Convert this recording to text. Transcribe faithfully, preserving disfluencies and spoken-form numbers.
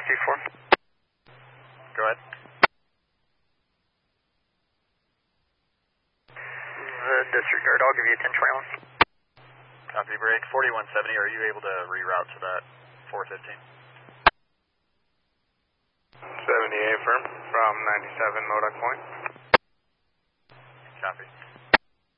two four. Go ahead. The disregard, I'll give you ten twenty-one. Copy, break. forty-one seventy, are you able to reroute to that four fifteen? seventy-eight firm from ninety-seven Modoc Point. Copy.